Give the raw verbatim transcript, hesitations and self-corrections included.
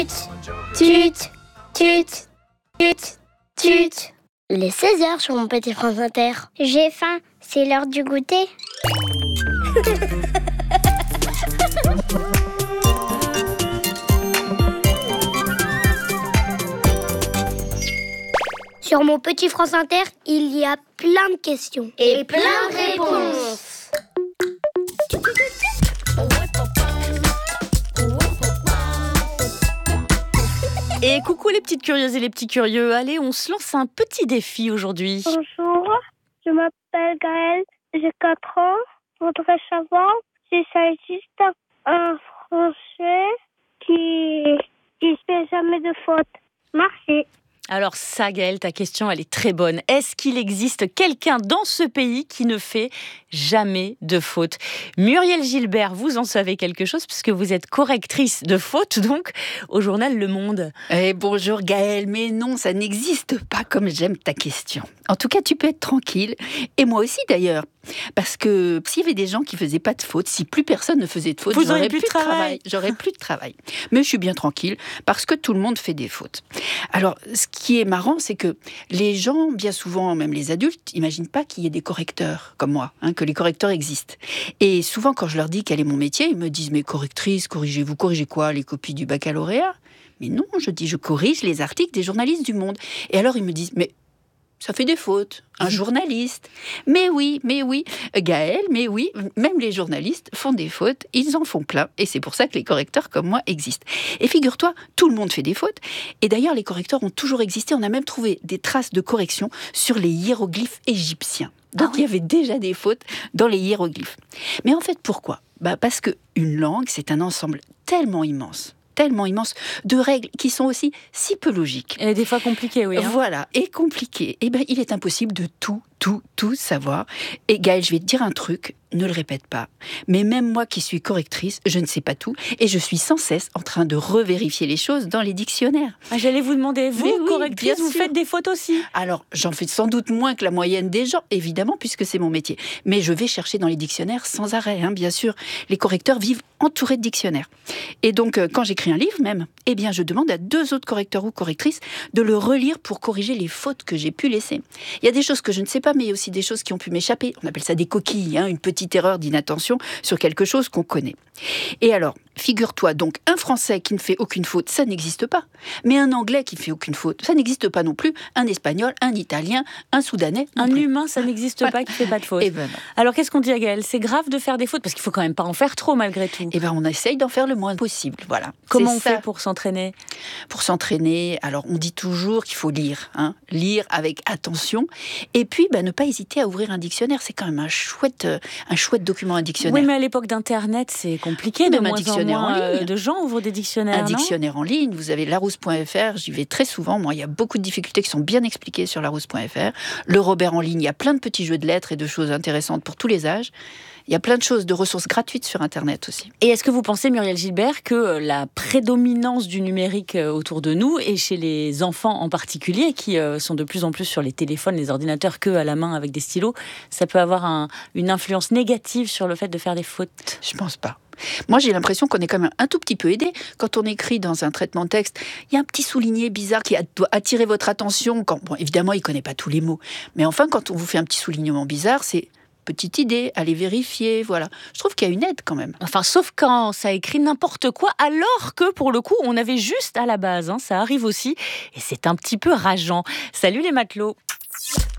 Tut, tut, tut, tut. Il est seize heures sur mon petit France Inter. J'ai faim, c'est l'heure du goûter. Sur mon petit France Inter, il y a plein de questions. Et plein de réponses. Et coucou les petites curieuses et les petits curieux. Allez, on se lance un petit défi aujourd'hui. Bonjour, je m'appelle Gaëlle, j'ai quatre ans. Je voudrais savoir si ça existe un Français qui ne fait jamais de faute. Merci. Alors ça, Gaëlle, ta question, elle est très bonne. Est-ce qu'il existe quelqu'un dans ce pays qui ne fait jamais de faute ? Muriel Gilbert, vous en savez quelque chose puisque vous êtes correctrice de faute, donc, au journal Le Monde. Eh, bonjour Gaëlle, mais non, ça n'existe pas comme j'aime ta question. En tout cas, tu peux être tranquille, et moi aussi d'ailleurs. Parce que s'il y avait des gens qui faisaient pas de faute, si plus personne ne faisait de faute, Vous j'aurais plus plus de travail. travail. J'aurais plus de travail. Mais je suis bien tranquille parce que tout le monde fait des fautes. Alors, ce qui est marrant, c'est que les gens, bien souvent, même les adultes, imaginent pas qu'il y ait des correcteurs comme moi, hein, que les correcteurs existent. Et souvent, quand je leur dis quel est mon métier, ils me disent mais correctrice, corrigez vous corrigez quoi, les copies du baccalauréat ? Mais non, je dis je corrige les articles des journalistes du Monde. Et alors ils me disent mais ça fait des fautes, un journaliste. Mais oui, mais oui, Gaëlle, mais oui, même les journalistes font des fautes, ils en font plein. Et c'est pour ça que les correcteurs comme moi existent. Et figure-toi, tout le monde fait des fautes. Et d'ailleurs, les correcteurs ont toujours existé. On a même trouvé des traces de correction sur les hiéroglyphes égyptiens. Donc ah oui. Il y avait déjà des fautes dans les hiéroglyphes. Mais en fait, pourquoi ? Bah parce qu'une langue, c'est un ensemble tellement immense. tellement immense de règles qui sont aussi si peu logiques. Et des fois compliquées, oui. Hein. Voilà, et compliquées. Eh bien, il est impossible de tout, tout, tout savoir. Et Gaëlle, je vais te dire un truc, ne le répète pas. Mais même moi qui suis correctrice, je ne sais pas tout. Et je suis sans cesse en train de revérifier les choses dans les dictionnaires. Ah, j'allais vous demander, vous, oui, correctrice, vous sûr. faites des fautes aussi ? Alors, j'en fais sans doute moins que la moyenne des gens, évidemment, puisque c'est mon métier. Mais je vais chercher dans les dictionnaires sans arrêt, hein, bien sûr. Les correcteurs vivent entourés de dictionnaires. Et donc, euh, quand j'écris un livre même, eh bien, je demande à deux autres correcteurs ou correctrices de le relire pour corriger les fautes que j'ai pu laisser. Il y a des choses que je ne sais pas, mais il y a aussi des choses qui ont pu m'échapper. On appelle ça des coquilles, hein, une petite erreur d'inattention sur quelque chose qu'on connaît. Et alors, figure-toi donc, un Français qui ne fait aucune faute, ça n'existe pas. Mais un Anglais qui ne fait aucune faute, ça n'existe pas non plus. Un Espagnol, un Italien, un Soudanais. Un plus. humain, ça n'existe pas qui ne fait pas de faute. Eh ben non. Alors, qu'est-ce qu'on dit à Gaëlle ? C'est grave de faire des fautes, parce qu'il faut quand même pas en faire trop malgré tout. Eh ben, on essaye d'en faire le moins possible, voilà. Comment C'est on ça. fait pour s'entraîner ? Pour s'entraîner, alors on dit toujours qu'il faut lire, hein, lire avec attention, et puis bah, ne pas hésiter à ouvrir un dictionnaire. C'est quand même un chouette, euh, un chouette document, un dictionnaire. Oui, mais à l'époque d'Internet, c'est compliqué. De Même un moins dictionnaire en moins en ligne. de gens ouvrent des dictionnaires, Un non ? dictionnaire en ligne, vous avez larousse point f r, j'y vais très souvent. Moi, il y a beaucoup de difficultés qui sont bien expliquées sur larousse point f r. Le Robert en ligne, il y a plein de petits jeux de lettres et de choses intéressantes pour tous les âges. Il y a plein de choses, de ressources gratuites sur Internet aussi. Et est-ce que vous pensez, Muriel Gilbert, que la prédominance du numérique autour de nous, et chez les enfants en particulier, qui sont de plus en plus sur les téléphones, les ordinateurs, que à la main avec des stylos, ça peut avoir un, une influence négative sur le fait de faire des fautes ? Je pense pas. Moi, j'ai l'impression qu'on est quand même un tout petit peu aidé. Quand on écrit dans un traitement de texte, il y a un petit souligné bizarre qui doit attirer votre attention. Quand, bon, évidemment, il ne connaît pas tous les mots. Mais enfin, quand on vous fait un petit soulignement bizarre, c'est petite idée, allez vérifier, voilà. Je trouve qu'il y a une aide quand même. Enfin, sauf quand ça écrit n'importe quoi, alors que pour le coup, on avait juste à la base. Hein, ça arrive aussi, et c'est un petit peu rageant. Salut les matelots.